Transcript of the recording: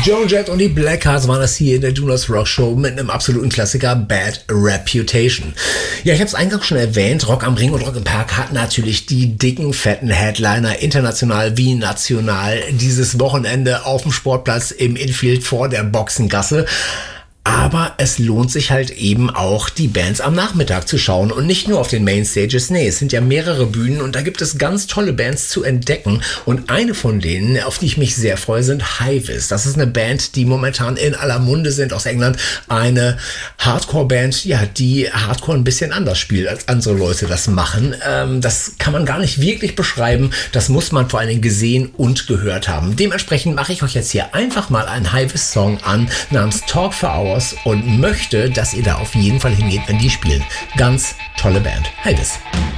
Joan Jett und die Blackhearts waren das hier in der Do Not Rock Show mit einem absoluten Klassiker, Bad Reputation. Ja, ich habe es eingangs schon erwähnt, Rock am Ring und Rock im Park hat natürlich die dicken, fetten Headliner, international wie national, dieses Wochenende auf dem Sportplatz im Infield vor der Boxengasse. Aber es lohnt sich halt eben auch, die Bands am Nachmittag zu schauen und nicht nur auf den Mainstages. Nee, es sind ja mehrere Bühnen und da gibt es ganz tolle Bands zu entdecken. Und eine von denen, auf die ich mich sehr freue, sind Hivis. Das ist eine Band, die momentan in aller Munde sind aus England. Eine Hardcore-Band, ja, die Hardcore ein bisschen anders spielt, als andere Leute das machen. Das kann man gar nicht wirklich beschreiben. Das muss man vor allen Dingen gesehen und gehört haben. Dementsprechend mache ich euch jetzt hier einfach mal einen Hivis-Song an namens Talk for Hours und möchte, dass ihr da auf jeden Fall hingeht, wenn die spielen. Ganz tolle Band. Hivis.